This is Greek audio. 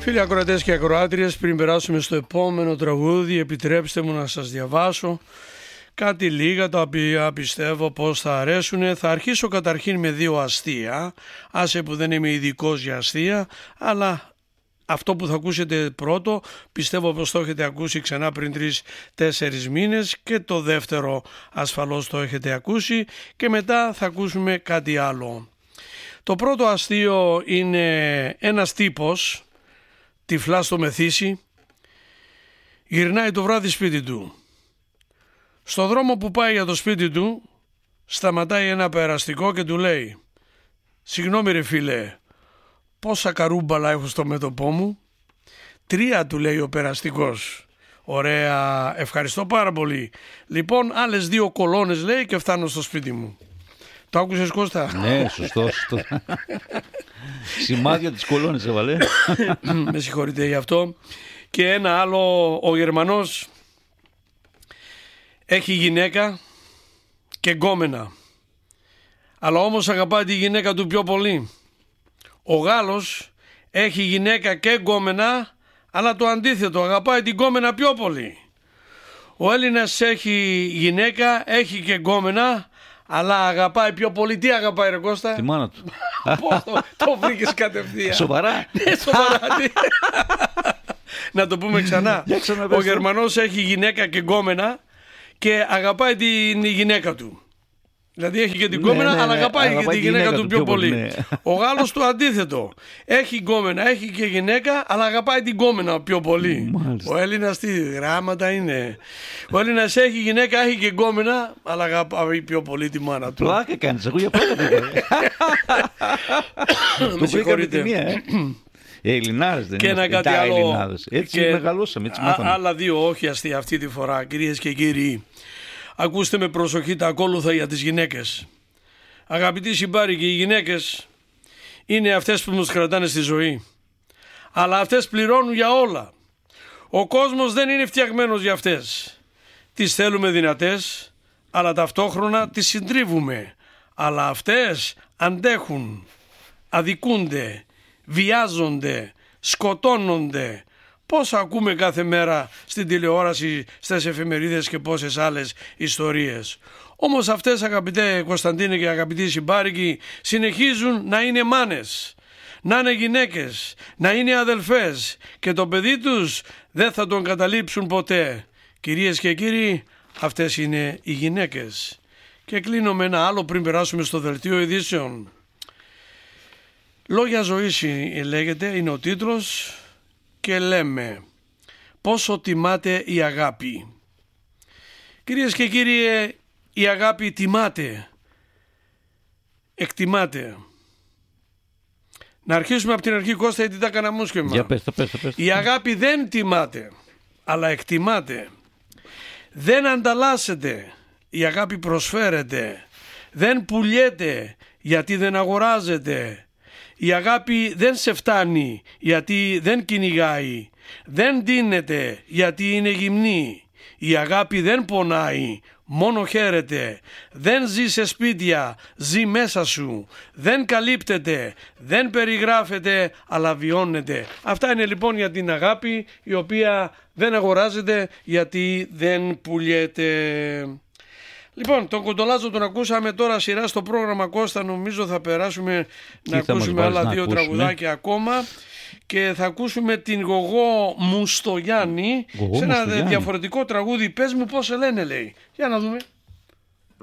Φίλοι ακροατές και ακροάτριες, πριν περάσουμε στο επόμενο τραγούδι, επιτρέψτε μου να σας διαβάσω κάτι λίγα τα οποία πιστεύω πως θα αρέσουν. Θα αρχίσω καταρχήν με δύο αστεία, άσε που δεν είμαι ειδικός για αστεία, αλλά αυτό που θα ακούσετε πρώτο πιστεύω πως το έχετε ακούσει ξανά πριν 3-4 μήνες και το δεύτερο ασφαλώς το έχετε ακούσει και μετά θα ακούσουμε κάτι άλλο. Το πρώτο αστείο είναι ένας τύπος τυφλά στο μεθύσι, γυρνάει το βράδυ σπίτι του. Στο δρόμο που πάει για το σπίτι του σταματάει ένα περαστικό και του λέει «Συγγνώμη ρε φίλε, πόσα καρούμπαλα έχω στο μέτωπό μου?» «3» του λέει ο περαστικός. «Ωραία, ευχαριστώ πάρα πολύ. Λοιπόν, άλλες 2 κολόνες» λέει «και φτάνω στο σπίτι μου». Το άκουσες Κώστα? Ναι, σωστό. Σημάδια της κολόνες έβαλε. Με συγχωρείτε γι' αυτό. Και ένα άλλο, ο Γερμανός έχει γυναίκα και γκόμενα, αλλά όμως αγαπάει τη γυναίκα του πιο πολύ. Ο Γάλλος έχει γυναίκα και γκόμενα, αλλά το αντίθετο, αγαπάει την γκόμενα πιο πολύ. Ο Έλληνας έχει γυναίκα, έχει και γκόμενα, αλλά αγαπάει πιο πολύ. Τι αγαπάει ρε Κώστα? Τη μάνα του. Πώς το βρήκες κατευθείαν? Σοβαρά? Ναι, σοβαρά. Να το πούμε ξανά. Ο Γερμανός έχει γυναίκα και γκόμενα και αγαπάει την γυναίκα του. Δηλαδή έχει και την γκόμενα, αλλά αγαπάει και τη γυναίκα του πιο πολύ. Ναι. Ο Γάλλος το αντίθετο. Έχει γκόμενα, έχει και γυναίκα, αλλά αγαπάει την γκόμενα πιο πολύ. Μάλιστα. Ο Έλληνας τι γράμματα είναι. Ο Έλληνας έχει γυναίκα, έχει και γκόμενα, αλλά αγαπάει πιο πολύ τη μάνα του. Πλάκα κάνεις, εγώ για πλάκα πήγα. Με συγχωρείτε. Ελληνάρες δεν και είναι? ένα κάτι άλλο. Ελληνάρες. Έτσι και μεγαλώσαμε, έτσι μάθαμε. Άλλα 2 όχι αστεία αυτή τη φορά, κυρίες και κύριοι. Ακούστε με προσοχή τα ακόλουθα για τις γυναίκες. Αγαπητοί συμπάρικοι, οι γυναίκες είναι αυτές που μας κρατάνε στη ζωή. Αλλά αυτές πληρώνουν για όλα. Ο κόσμος δεν είναι φτιαγμένος για αυτές. Τις θέλουμε δυνατές, αλλά ταυτόχρονα τις συντρίβουμε. Αλλά αυτές αντέχουν, αδικούνται, βιάζονται, σκοτώνονται. Πόσα ακούμε κάθε μέρα στην τηλεόραση, στις εφημερίδες και πόσες άλλες ιστορίες. Όμως αυτές, αγαπητέ Κωνσταντίνε και αγαπητοί συμπάρικοι, συνεχίζουν να είναι μάνες, να είναι γυναίκες, να είναι αδελφές και το παιδί τους δεν θα τον καταλήψουν ποτέ. Κυρίες και κύριοι, αυτές είναι οι γυναίκες. Και κλείνω με ένα άλλο πριν περάσουμε στο δελτίο ειδήσεων. Λόγια ζωής λέγεται, είναι ο τίτλος και λέμε πόσο τιμάται η αγάπη. Κυρίες και κύριοι, η αγάπη τιμάται, εκτιμάται. Να αρχίσουμε από την αρχή Κώστα, γιατί τα έκανα μουσκεμα. Για πες. Η αγάπη δεν τιμάται, αλλά εκτιμάται. Δεν ανταλλάσσεται, η αγάπη προσφέρεται. Δεν πουλιέται, γιατί δεν αγοράζεται. Η αγάπη δεν σε φτάνει, γιατί δεν κυνηγάει. Δεν δίνεται, γιατί είναι γυμνή. Η αγάπη δεν πονάει, μόνο χαίρεται. Δεν ζει σε σπίτια, ζει μέσα σου. Δεν καλύπτεται, δεν περιγράφεται, αλλά βιώνεται. Αυτά είναι λοιπόν για την αγάπη, η οποία δεν αγοράζεται, γιατί δεν πουλιέται. Λοιπόν, τον Κοντολάζο τον ακούσαμε, τώρα σειρά στο πρόγραμμα Κώστα, νομίζω θα περάσουμε να ακούσουμε άλλα 2 τραγουδάκια ακόμα και θα ακούσουμε την Γογό Μουστογιάννη σε ένα διαφορετικό τραγούδι. Πες μου πώς σε λένε, λέει. Για να δούμε.